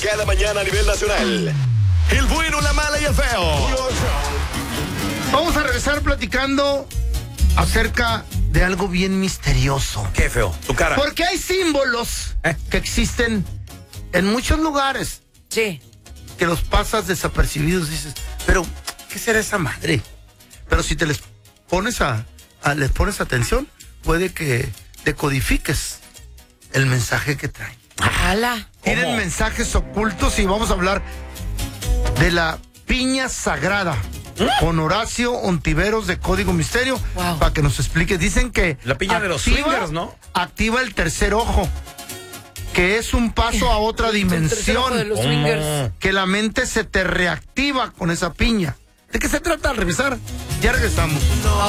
cada mañana a nivel nacional. El bueno, la mala y el feo. Vamos a regresar platicando acerca de algo bien misterioso. Qué feo, tu cara. Porque hay símbolos que existen en muchos lugares. Sí. Que los pasas desapercibidos, dices, pero ¿qué será esa madre? Pero si te les pones les pones atención, puede que decodifiques el mensaje que traen. ¡Hala! Tienen mensajes ocultos y vamos a hablar de la piña sagrada. Con Horacio Ontiveros de Código Misterio, Wow. para que nos explique. Dicen que La piña de los swingers, ¿no? Activa el tercer ojo, que es un paso a otra El tercer ojo de dimensión, los swingers. que la mente se te reactiva con esa piña. ¿De qué se trata al revisar? Ya regresamos.